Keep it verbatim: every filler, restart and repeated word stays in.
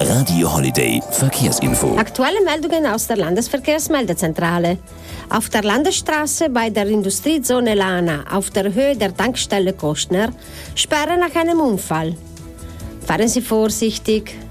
Radio Holiday Verkehrsinfo. Aktuelle Meldungen aus der Landesverkehrsmeldezentrale. Auf der Landesstraße bei der Industriezone Lana auf der Höhe der Tankstelle Kostner Sperre nach einem Unfall. Fahren Sie vorsichtig.